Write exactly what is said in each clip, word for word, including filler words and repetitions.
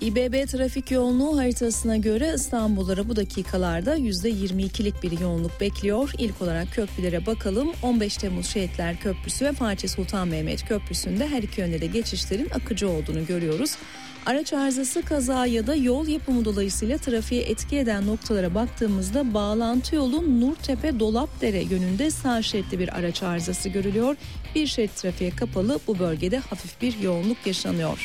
İBB trafik yoğunluğu haritasına göre İstanbullara bu dakikalarda yüzde yirmi ikilik bir yoğunluk bekliyor. İlk olarak köprülere bakalım. on beş Temmuz Şehitler Köprüsü ve Fatih Sultan Mehmet Köprüsü'nde her iki yönde de geçişlerin akıcı olduğunu görüyoruz. Araç arızası, kaza ya da yol yapımı dolayısıyla trafiğe etki eden noktalara baktığımızda bağlantı yolu Nurtepe Dolapdere yönünde sağ şeritli bir araç arızası görülüyor. Bir şerit trafiğe kapalı, bu bölgede hafif bir yoğunluk yaşanıyor.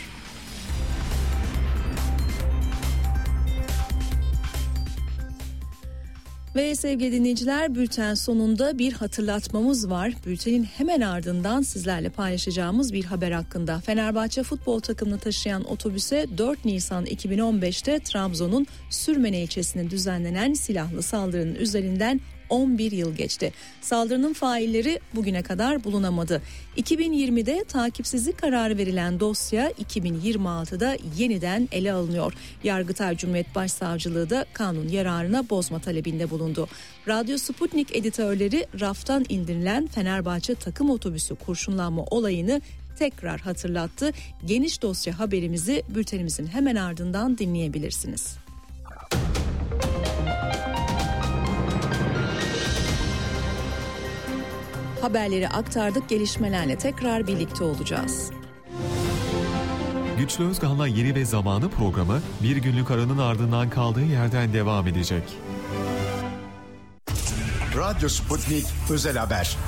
Ve sevgili dinleyiciler, bülten sonunda bir hatırlatmamız var. Bültenin hemen ardından sizlerle paylaşacağımız bir haber hakkında. Fenerbahçe futbol takımını taşıyan otobüse dört Nisan iki bin on beşte Trabzon'un Sürmene ilçesinde düzenlenen silahlı saldırının üzerinden on bir yıl geçti. Saldırının failleri bugüne kadar bulunamadı. iki bin yirmide takipsizlik kararı verilen dosya iki bin yirmi altıda yeniden ele alınıyor. Yargıtay Cumhuriyet Başsavcılığı da kanun yararına bozma talebinde bulundu. Radyo Sputnik editörleri raftan indirilen Fenerbahçe takım otobüsü kurşunlanma olayını tekrar hatırlattı. Geniş dosya haberimizi bültenimizin hemen ardından dinleyebilirsiniz. Haberleri aktardık, gelişmelerle tekrar birlikte olacağız. Güçlü Özkan'la Yeri ve Zamanı programı bir günlük aranın ardından kaldığı yerden devam edecek. Radyo Sputnik Özel Haber.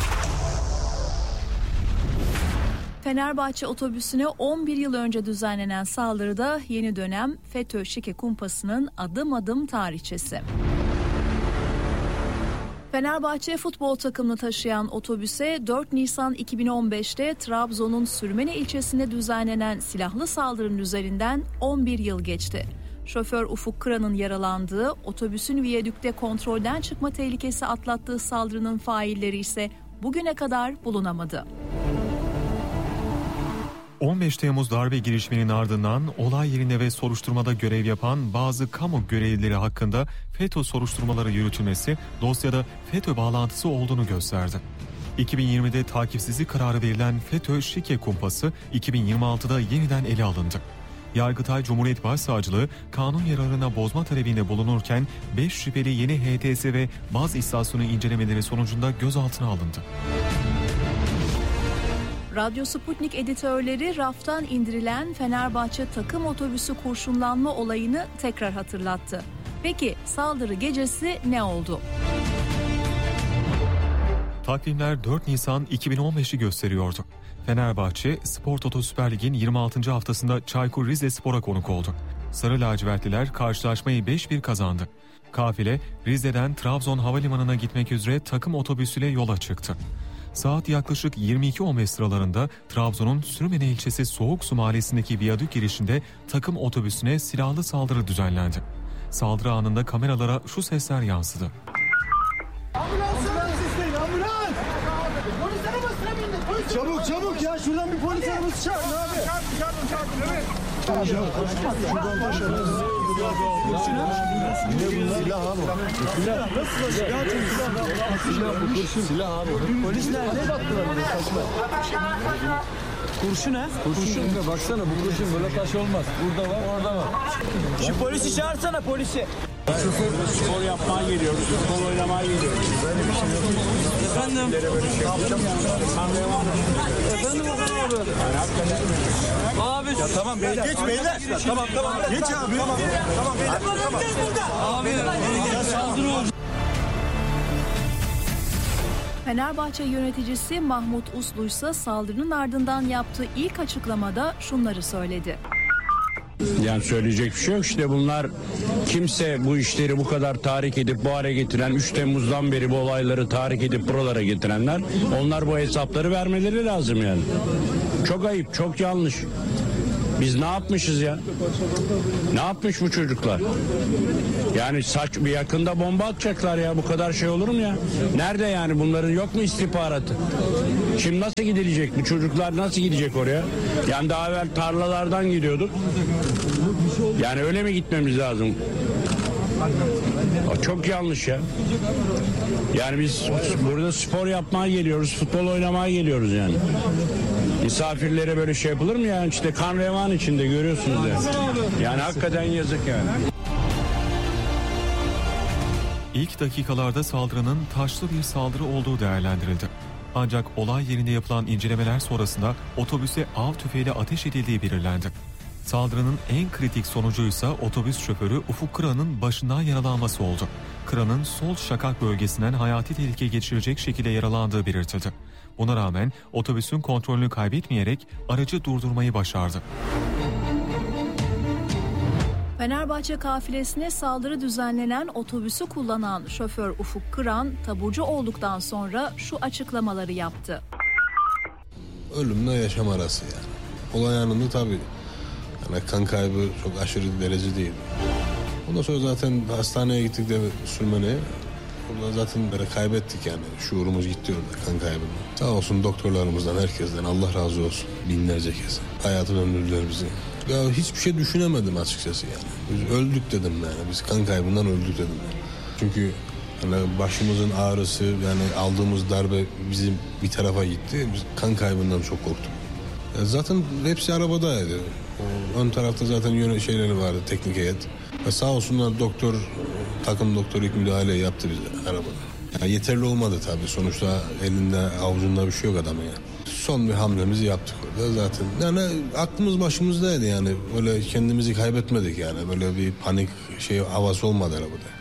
Fenerbahçe otobüsüne on bir yıl önce düzenlenen saldırıda yeni dönem FETÖ şike kumpasının adım adım tarihçesi. Fenerbahçe futbol takımını taşıyan otobüse dört Nisan iki bin on beşte Trabzon'un Sürmene ilçesinde düzenlenen silahlı saldırının üzerinden on bir yıl geçti. Şoför Ufuk Kıran'ın yaralandığı, otobüsün viyadükte kontrolden çıkma tehlikesi atlattığı saldırının failleri ise bugüne kadar bulunamadı. on beş Temmuz darbe girişiminin ardından olay yerinde ve soruşturmada görev yapan bazı kamu görevlileri hakkında FETÖ soruşturmaları yürütülmesi dosyada FETÖ bağlantısı olduğunu gösterdi. iki bin yirmide takipsizlik kararı verilen FETÖ şike kumpası iki bin yirmi altıda yeniden ele alındı. Yargıtay Cumhuriyet Başsavcılığı kanun yararına bozma talebinde bulunurken beş şüpheli yeni H T S ve baz istasyonu incelemeleri sonucunda gözaltına alındı. Radyo Sputnik editörleri raftan indirilen Fenerbahçe takım otobüsü kurşunlanma olayını tekrar hatırlattı. Peki saldırı gecesi ne oldu? Takvimler dört Nisan iki bin on beşi gösteriyordu. Fenerbahçe Spor Toto Süper Lig'in yirmi altıncı haftasında Çaykur Rizespor'a konuk oldu. Sarı lacivertliler karşılaşmayı beş bir kazandı. Kafile Rize'den Trabzon Havalimanı'na gitmek üzere takım otobüsüyle yola çıktı. Saat yaklaşık yirmi iki on beş sıralarında Trabzon'un Sürmene ilçesi Soğuksu mahallesindeki viyadük girişinde takım otobüsüne silahlı saldırı düzenlendi. Saldırı anında kameralara şu sesler yansıdı. Ambulans isteyin, ambulans! Polis arabasına bindi, polis Çabuk çabuk ya, şuradan bir polis arabası çağırın abi. Çağırın, çağırın, çağırın, evet. Şuradan taşırız. Silah abi. Silah. Nasıl silah? Silah bu kurşun. Silah abi. Polis nerede? Kurşun ha? Kurşun. Kurşun. Baksana bu kurşun böyle taş olmaz. Burada var, orada var. Şu polisi çağırsana, polisi. Spor yapmaya geliyoruz, futbol oynamaya geliyoruz. Efendim? Efendim Okan abi. Abi. Ya tamam beyler. Geç beyler. Tamam tamam. Geç abi. Tamam. Tamam beyler. Tamam. Abi. Ya saldırı oldu. Fenerbahçe yöneticisi Mahmut Uslu ise saldırının ardından yaptığı ilk açıklamada şunları söyledi. Yani söyleyecek bir şey yok. İşte bunlar, kimse bu işleri bu kadar tahrik edip bu hale getiren, üç Temmuz'dan beri bu olayları tahrik edip buralara getirenler, onlar bu hesapları vermeleri lazım yani. Çok ayıp, çok yanlış. Biz ne yapmışız ya? Ne yapmış bu çocuklar? Yani saç bir yakında bomba atacaklar ya, bu kadar şey olur mu ya? Nerede yani, bunların yok mu istihbaratı? Şimdi nasıl gidilecek? Bu çocuklar nasıl gidecek oraya? Yani daha evvel tarlalardan gidiyorduk. Yani öyle mi gitmemiz lazım? O çok yanlış ya. Yani biz burada spor yapmaya geliyoruz, futbol oynamaya geliyoruz yani. Misafirlere böyle şey yapılır mı yani? İşte kan revan içinde görüyorsunuz yani. Yani hakikaten yazık yani. İlk dakikalarda saldırının taşlı bir saldırı olduğu değerlendirildi. Ancak olay yerinde yapılan incelemeler sonrasında otobüse av tüfeğiyle ateş edildiği belirlendi. Saldırının en kritik sonucuysa otobüs şoförü Ufuk Kıran'ın başından yaralanması oldu. Kıran'ın sol şakak bölgesinden hayati tehlike geçirecek şekilde yaralandığı belirtildi. Buna rağmen otobüsün kontrolünü kaybetmeyerek aracı durdurmayı başardı. Fenerbahçe kafilesine saldırı düzenlenen otobüsü kullanan şoför Ufuk Kıran taburcu olduktan sonra şu açıklamaları yaptı. Ölümle yaşam arası yani. Olay anında tabii yani kan kaybı çok aşırı derece değil. Ondan sonra zaten hastaneye gittik de Sülmene'ye. Orada zaten böyle kaybettik yani. Şuurumuz gitti orada kan kaybından. Sağ olsun doktorlarımızdan, herkesten Allah razı olsun. Binlerce kez. Hayatı döndürdüler bizi. Ya hiçbir şey düşünemedim açıkçası yani. Biz öldük dedim yani. Biz kan kaybından öldük dedim yani. Çünkü hani başımızın ağrısı yani aldığımız darbe bizim bir tarafa gitti. Biz kan kaybından çok korktuk. Ya zaten hepsi arabadaydı. O ön tarafta zaten yöne şeyleri vardı, teknik heyet. Ya sağ olsunlar doktor, takım doktoru ilk müdahale yaptı bize arabada. Ya yeterli olmadı tabii. Sonuçta elinde avucunda bir şey yok adamın ya. Son bir hamlemizi yaptık orada zaten. Yani aklımız başımızdaydı yani. Böyle kendimizi kaybetmedik yani. Böyle bir panik şey havası olmadı arabada.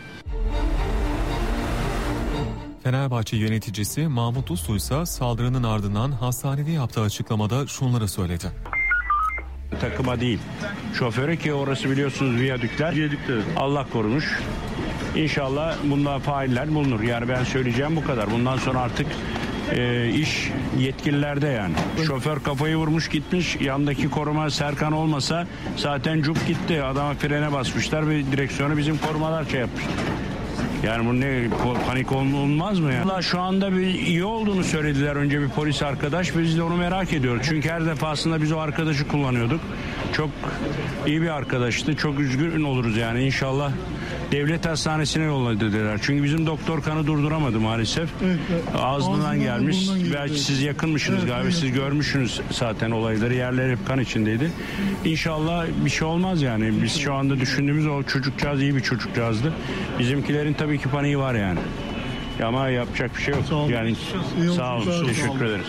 Fenerbahçe yöneticisi Mahmut Uslu ise saldırının ardından hastanede yaptığı açıklamada şunları söyledi. Takıma değil, şoföre, ki orası biliyorsunuz viyadükler. Viyadükler. Allah korumuş. İnşallah bundan failler bulunur. Yani ben söyleyeceğim bu kadar. Bundan sonra artık e, iş yetkililerde yani. Şoför kafayı vurmuş gitmiş. Yandaki koruma Serkan olmasa zaten cup gitti. Adama frene basmışlar ve direksiyonu bizim korumalar şey yapmış. Yani bu ne, panik olmaz mı yani? Şu anda bir iyi olduğunu söylediler önce bir polis arkadaş. Biz de onu merak ediyoruz. Çünkü her defasında biz o arkadaşı kullanıyorduk. Çok iyi bir arkadaştı. Çok üzgün oluruz yani. İnşallah devlet hastanesine yolladı dediler. Çünkü bizim doktor kanı durduramadı maalesef. Evet, evet. Ağzından gelmiş. Belki siz yakınmışsınız evet, galiba. Evet. Siz görmüşsünüz zaten olayları. Yerler hep kan içindeydi. İnşallah bir şey olmaz yani. Biz şu anda düşündüğümüz o çocukcağız iyi bir çocukcağızdı. Bizimkilerin tabii ki paniği var yani. Ama yapacak bir şey yok. Sağ olun. Yani sağ olun. Teşekkür ederiz.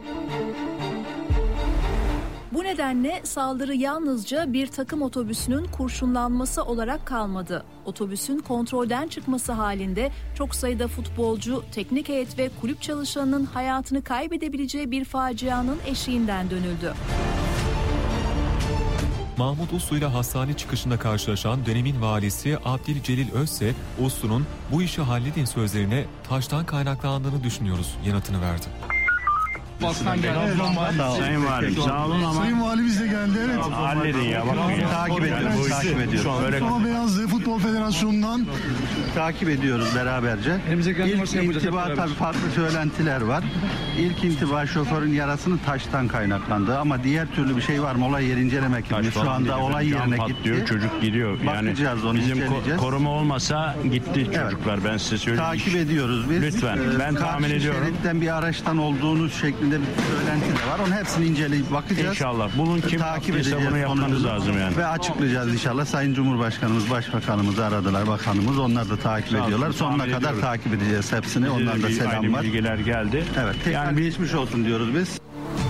Bu nedenle saldırı yalnızca bir takım otobüsünün kurşunlanması olarak kalmadı. Otobüsün kontrolden çıkması halinde çok sayıda futbolcu, teknik heyet ve kulüp çalışanının hayatını kaybedebileceği bir facianın eşiğinden dönüldü. Mahmut Uslu ile hastane çıkışında karşılaşan dönemin valisi Abdülcelil Özse, Uslu'nun bu işi halledin sözlerine taştan kaynaklandığını düşünüyoruz yanıtını verdi. Baktan geldi. Sayın Valim sağ olun ama. Sayın Valimiz de geldi evet. Halledin ya bakın ya. Takip ediyoruz, takip ediyoruz. Mustafa Beyazlı Futbol Federasyonu'ndan takip ediyoruz beraberce. İlk intiba tabii farklı söylentiler var. İlk intiba şoförün yarasının taştan kaynaklandığı ama diğer türlü bir şey var mı? Olay yeri inceleme ekibimiz şu anda olay yerine gitti. Çocuk gidiyor. Yani onu bizim ko- koruma olmasa gitti çocuklar evet. Ben size söyleyeyim. Takip ediyoruz biz. Lütfen ee, ben tahmin ediyorum. Karşı şeritten bir araçtan olduğunu şeklinde bir söylenti de var. Onun hepsini inceleyip bakacağız. İnşallah. Bunun kim takip edeceğiz bunu yapmanız lazım yani. Ve açıklayacağız inşallah. Sayın Cumhurbaşkanımız, Başbakanımızı aradılar, bakanımız. Onlar da takip Sağ ediyorlar. Sonuna kadar ediyoruz. Takip edeceğiz hepsini. Ondan da selam var. Bilgiler geldi. Evet. Tekrar yani geçmiş olsun diyoruz biz.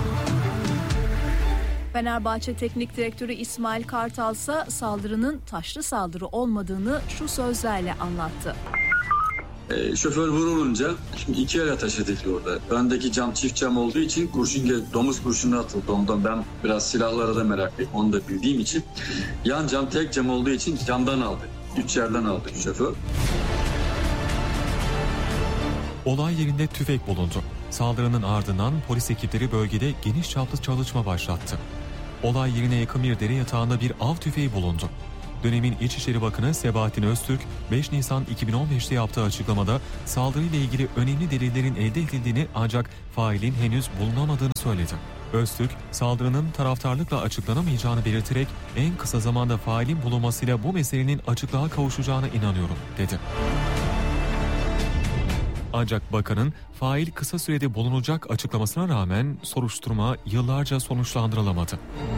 Fenerbahçe Teknik Direktörü İsmail Kartal ise saldırının taşlı saldırı olmadığını şu sözlerle anlattı. E, şoför vurulunca şimdi iki el ateş edildi orada. Öndeki cam çift cam olduğu için kurşun, domuz kurşunu atıldı ondan. Ben biraz silahlara da meraklıyım. Onu da bildiğim için. Yan cam tek cam olduğu için camdan aldı. Üç yerden aldı şoför. Olay yerinde tüfek bulundu. Saldırının ardından polis ekipleri bölgede geniş çaplı çalışma başlattı. Olay yerine yakın bir dere yatağında bir av tüfeği bulundu. Dönemin İçişleri Bakanı Sebahattin Öztürk, beş Nisan iki bin on beş'te yaptığı açıklamada saldırıyla ilgili önemli delillerin elde edildiğini ancak failin henüz bulunamadığını söyledi. Öztürk, saldırının taraftarlıkla açıklanamayacağını belirterek en kısa zamanda failin bulunmasıyla bu meselenin açıklığa kavuşacağına inanıyorum, dedi. Ancak bakanın fail kısa sürede bulunacak açıklamasına rağmen soruşturma yıllarca sonuçlandırılamadı.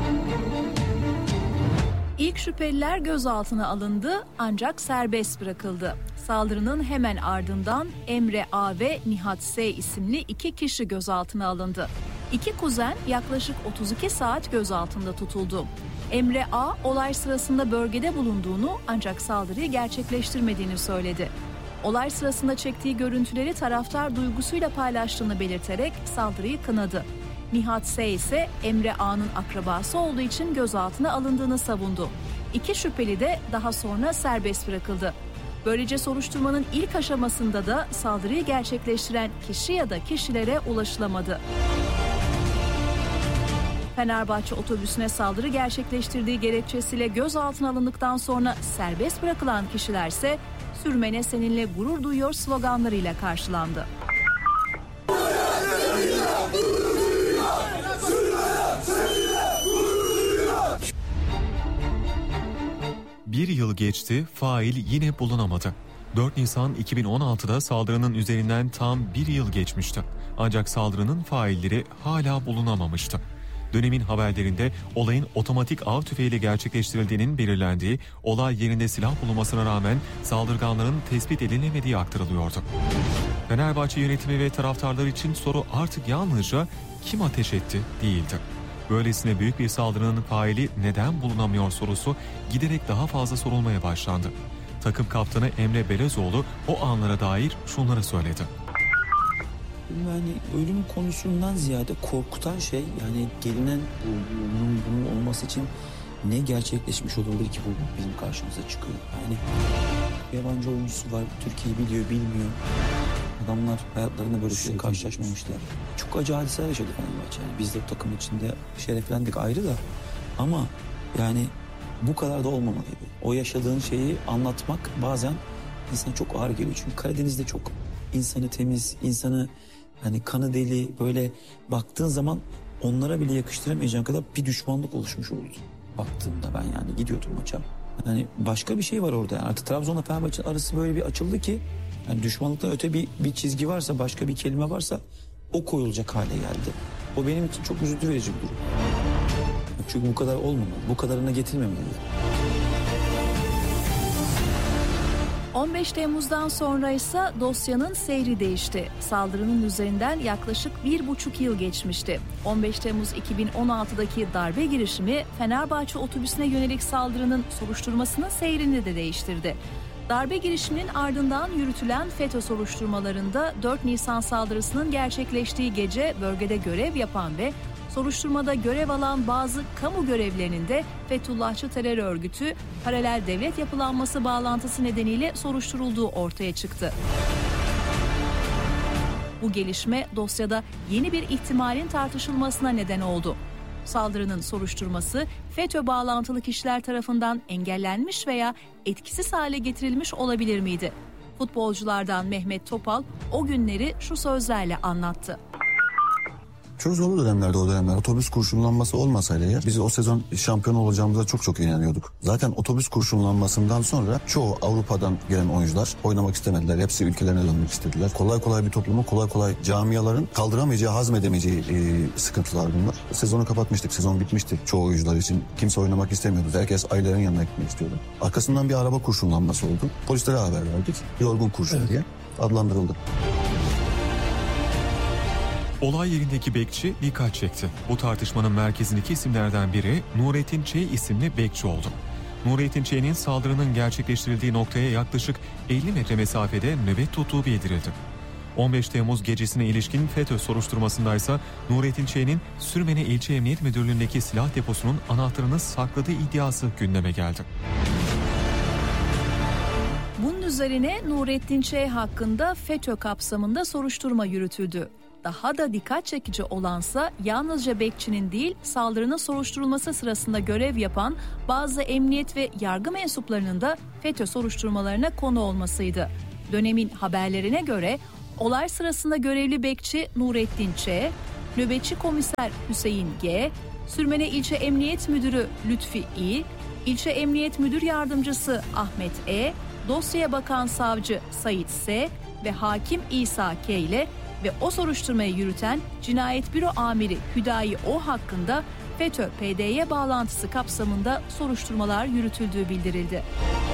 İlk şüpheliler gözaltına alındı ancak serbest bırakıldı. Saldırının hemen ardından Emre A ve Nihat S isimli iki kişi gözaltına alındı. İki kuzen yaklaşık otuz iki saat gözaltında tutuldu. Emre A olay sırasında bölgede bulunduğunu ancak saldırıyı gerçekleştirmediğini söyledi. Olay sırasında çektiği görüntüleri taraftar duygusuyla paylaştığını belirterek saldırıyı kınadı. Nihat S ise Emre A'nın akrabası olduğu için gözaltına alındığını savundu. İki şüpheli de daha sonra serbest bırakıldı. Böylece soruşturmanın ilk aşamasında da saldırıyı gerçekleştiren kişi ya da kişilere ulaşılamadı. Fenerbahçe otobüsüne saldırı gerçekleştirdiği gerekçesiyle gözaltına alındıktan sonra serbest bırakılan kişilerse "Sürmene seninle gurur duyuyor" sloganlarıyla karşılandı. Bir yıl geçti, fail yine bulunamadı. dört Nisan iki bin on altıda saldırının üzerinden tam bir yıl geçmişti. Ancak saldırının failleri hala bulunamamıştı. Dönemin haberlerinde olayın otomatik av tüfeğiyle gerçekleştirildiğinin belirlendiği, olay yerinde silah bulunmasına rağmen saldırganların tespit edilemediği aktarılıyordu. Fenerbahçe yönetimi ve taraftarlar için soru artık yalnızca kim ateş etti değildi. Böylesine büyük bir saldırının faili neden bulunamıyor sorusu giderek daha fazla sorulmaya başlandı. Takım kaptanı Emre Belezoğlu o anlara dair şunları söyledi. Yani ölüm konusundan ziyade korkutan şey, yani gelinen bunun, bunun olması için ne gerçekleşmiş olabilir ki bu bizim karşımıza çıkıyor. Yani yabancı oyuncusu var, Türkiye'yi biliyor, bilmiyor. Adamlar hayatlarında böyle bir şey karşılaşmamışlar. Çok acı hadiseler yaşadı Fenerbahçe. Yani biz de bu takım içinde şereflendik ayrı da. Ama yani bu kadar da olmamalıydı. O yaşadığın şeyi anlatmak bazen insana çok ağır geliyor. Çünkü Karadeniz'de çok insanı temiz, insanı hani kanı deli, böyle baktığın zaman onlara bile yakıştıramayacağın kadar bir düşmanlık oluşmuş oldu. Baktığımda ben yani gidiyordum maça. Yani başka bir şey var orada. Yani artık Trabzon'la Fenerbahçe arası böyle bir açıldı ki yani düşmanlıktan öte bir, bir çizgi varsa, başka bir kelime varsa o koyulacak hale geldi. O benim için çok üzüntü verici bir durum. Çünkü bu kadar olmamalı, bu kadarına getirmemeli. on beş Temmuz'dan sonra ise dosyanın seyri değişti. Saldırının üzerinden yaklaşık bir buçuk yıl geçmişti. on beş Temmuz iki bin on altıdaki darbe girişimi Fenerbahçe otobüsüne yönelik saldırının soruşturmasının seyrini de değiştirdi. Darbe girişiminin ardından yürütülen FETÖ soruşturmalarında dört Nisan saldırısının gerçekleştiği gece bölgede görev yapan ve soruşturmada görev alan bazı kamu görevlilerinin de Fethullahçı terör örgütü paralel devlet yapılanması bağlantısı nedeniyle soruşturulduğu ortaya çıktı. Bu gelişme dosyada yeni bir ihtimalin tartışılmasına neden oldu. Saldırının soruşturması FETÖ bağlantılı kişiler tarafından engellenmiş veya etkisiz hale getirilmiş olabilir miydi? Futbolculardan Mehmet Topal o günleri şu sözlerle anlattı. Çok zorlu dönemlerde o dönemler. Otobüs kurşunlanması olmasaydı ya biz o sezon şampiyon olacağımıza çok çok inanıyorduk. Zaten otobüs kurşunlanmasından sonra çoğu Avrupa'dan gelen oyuncular oynamak istemediler. Hepsi ülkelerine dönmek istediler. Kolay kolay bir toplumu, kolay kolay camiaların kaldıramayacağı, hazmedemeyeceği e, sıkıntılar bunlar. Sezonu kapatmıştık, sezon bitmişti çoğu oyuncular için. Kimse oynamak istemiyordu. Herkes ailelerin yanına gitmek istiyordu. Arkasından bir araba kurşunlanması oldu. Polislere haber verdik. Yorgun kurşun evet. diye adlandırıldı. Olay yerindeki bekçi dikkat çekti. Bu tartışmanın merkezindeki isimlerden biri Nurettin Ç. isimli bekçi oldu. Nurettin Ç'nin saldırının gerçekleştirildiği noktaya yaklaşık elli metre mesafede nöbet tuttuğu bildirildi. on beş Temmuz gecesine ilişkin FETÖ soruşturmasındaysa Nurettin Ç'nin Sürmene İlçe Emniyet Müdürlüğü'ndeki silah deposunun anahtarını sakladığı iddiası gündeme geldi. Bunun üzerine Nurettin Ç. hakkında FETÖ kapsamında soruşturma yürütüldü. Daha da dikkat çekici olansa yalnızca bekçinin değil, saldırının soruşturulması sırasında görev yapan bazı emniyet ve yargı mensuplarının da FETÖ soruşturmalarına konu olmasıydı. Dönemin haberlerine göre olay sırasında görevli bekçi Nurettin Ç, nöbetçi komiser Hüseyin G, Sürmene İlçe Emniyet Müdürü Lütfi İ, İlçe Emniyet Müdür Yardımcısı Ahmet E, dosyaya bakan savcı Sait S, ve hakim İsa K ile ve o soruşturmayı yürüten Cinayet Büro Amiri Hüdayi O hakkında FETÖ P D Y bağlantısı kapsamında soruşturmalar yürütüldüğü bildirildi.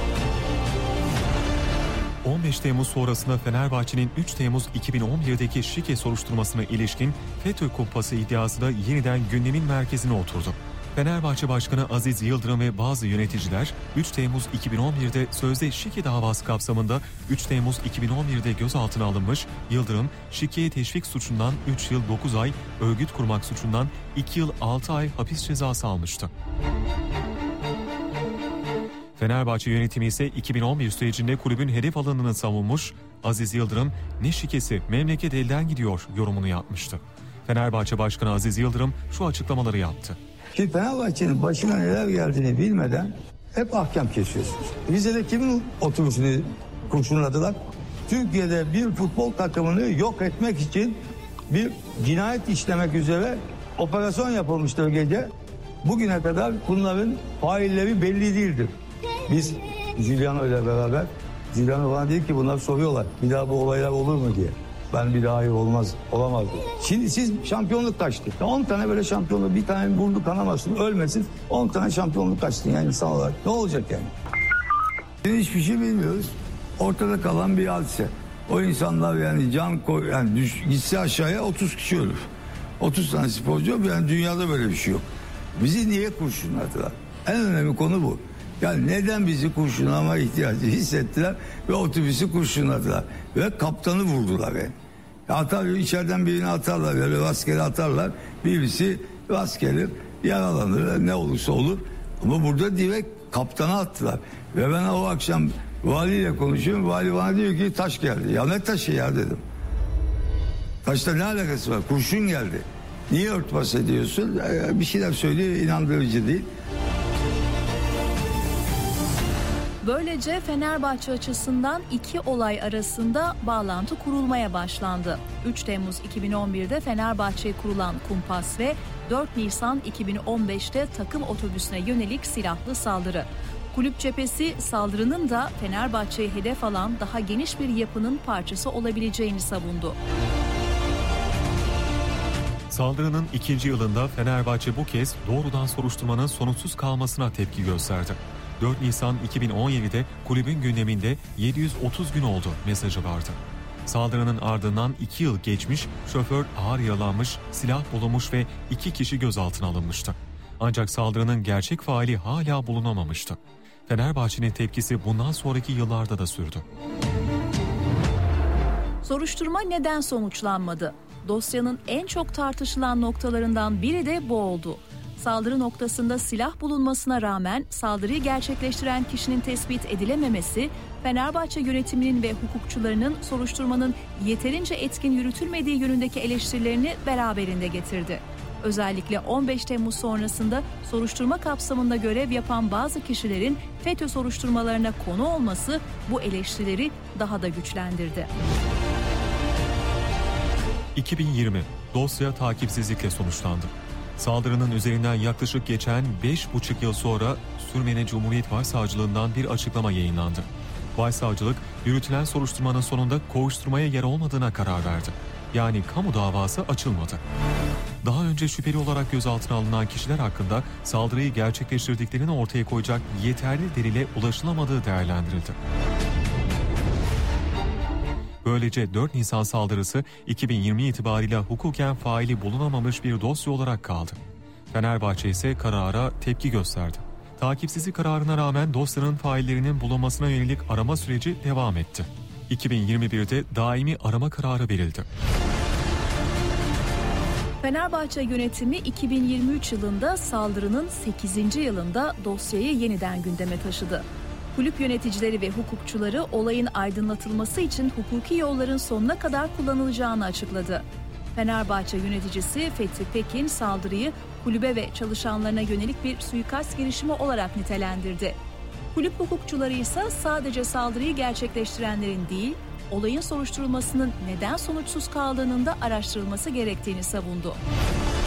on beş Temmuz sonrasında Fenerbahçe'nin üç Temmuz iki bin on birdeki şike soruşturmasına ilişkin FETÖ kumpası iddiası da yeniden gündemin merkezine oturdu. Fenerbahçe Başkanı Aziz Yıldırım ve bazı yöneticiler üç Temmuz iki bin on birde sözde şike davası kapsamında üç Temmuz iki bin on birde gözaltına alınmış. Yıldırım, şikeye teşvik suçundan üç yıl dokuz ay, örgüt kurmak suçundan iki yıl altı ay hapis cezası almıştı. Fenerbahçe yönetimi ise iki bin on bir sürecinde kulübün hedef alındığını savunmuş. Aziz Yıldırım, ne şikesi, memleket elden gidiyor yorumunu yapmıştı. Fenerbahçe Başkanı Aziz Yıldırım şu açıklamaları yaptı. Şimdi Fenerbahçe'nin başına neler geldiğini bilmeden hep ahkam kesiyorsunuz. Rize'de kimin otobüsünü kurşunladılar? Türkiye'de bir futbol takımını yok etmek için bir cinayet işlemek üzere operasyon yapılmıştır gece. Bugüne kadar bunların failleri belli değildir. Biz Giuliano ile beraber, Giuliano bana dedi ki bunlar soruyorlar. Bir daha bu olaylar olur mu diye. Ben bir daha hayır olmaz, olamaz diye. Şimdi siz şampiyonluk kaçtı. on tane böyle şampiyonluk, bir tane burnu kanamasın, ölmesin. on tane şampiyonluk kaçtı yani insan olarak. Ne olacak yani? Biz hiçbir şey bilmiyoruz. Ortada kalan bir hadise. O insanlar yani can koy, yani düş, gitse aşağıya otuz kişi ölür. otuz tane sporcu yok. Yani dünyada böyle bir şey yok. Bizi niye kurşunladılar? En önemli konu bu. Yani neden bizi kurşunlama ihtiyacı hissettiler ve otobüsü kurşunladılar ve kaptanı vurdular yani. Atar, içeriden birini atarlar, böyle rastgele atarlar, birisi rastgele yaralanır, ne olursa olur. Ama burada direkt kaptana attılar ve ben o akşam valiyle konuşuyorum, vali bana diyor ki taş geldi. Ya ne taşı ya dedim. Taşla ne alakası var? Kurşun geldi. Niye örtbas ediyorsun? Bir şeyler söylüyor, inandırıcı değil. Böylece Fenerbahçe açısından iki olay arasında bağlantı kurulmaya başlandı. üç Temmuz iki bin on birde Fenerbahçe'ye kurulan kumpas ve dört Nisan iki bin on beşte takım otobüsüne yönelik silahlı saldırı. Kulüp cephesi saldırının da Fenerbahçe'yi hedef alan daha geniş bir yapının parçası olabileceğini savundu. Saldırının ikinci yılında Fenerbahçe bu kez doğrudan soruşturmanın sonuçsuz kalmasına tepki gösterdi. dört Nisan iki bin on yedide kulübün gündeminde yedi yüz otuz gün oldu mesajı vardı. Saldırının ardından iki yıl geçmiş, şoför ağır yaralanmış, silah bulunmuş ve iki kişi gözaltına alınmıştı. Ancak saldırının gerçek faili hala bulunamamıştı. Fenerbahçe'nin tepkisi bundan sonraki yıllarda da sürdü. Soruşturma neden sonuçlanmadı? Dosyanın en çok tartışılan noktalarından biri de bu oldu. Saldırı noktasında silah bulunmasına rağmen saldırıyı gerçekleştiren kişinin tespit edilememesi, Fenerbahçe yönetiminin ve hukukçularının soruşturmanın yeterince etkin yürütülmediği yönündeki eleştirilerini beraberinde getirdi. Özellikle on beş Temmuz sonrasında soruşturma kapsamında görev yapan bazı kişilerin FETÖ soruşturmalarına konu olması bu eleştirileri daha da güçlendirdi. iki bin yirmi dosya takipsizlikle sonuçlandı. Saldırının üzerinden yaklaşık geçen beş buçuk yıl sonra Sürmene Cumhuriyet Başsavcılığından bir açıklama yayınlandı. Başsavcılık, yürütülen soruşturmanın sonunda kovuşturmaya yer olmadığına karar verdi. Yani kamu davası açılmadı. Daha önce şüpheli olarak gözaltına alınan kişiler hakkında saldırıyı gerçekleştirdiklerini ortaya koyacak yeterli delile ulaşılamadığı değerlendirildi. Böylece dört Nisan saldırısı iki bin yirmi itibariyle hukuken faili bulunamamış bir dosya olarak kaldı. Fenerbahçe ise karara tepki gösterdi. Takipsizlik kararına rağmen dosyanın faillerinin bulunmasına yönelik arama süreci devam etti. iki bin yirmi birde daimi arama kararı verildi. Fenerbahçe yönetimi iki bin yirmi üç yılında saldırının sekizinci yılında dosyayı yeniden gündeme taşıdı. Kulüp yöneticileri ve hukukçuları olayın aydınlatılması için hukuki yolların sonuna kadar kullanılacağını açıkladı. Fenerbahçe yöneticisi Fethi Pekin saldırıyı kulübe ve çalışanlarına yönelik bir suikast girişimi olarak nitelendirdi. Kulüp hukukçuları ise sadece saldırıyı gerçekleştirenlerin değil, olayın soruşturulmasının neden sonuçsuz kaldığının da araştırılması gerektiğini savundu.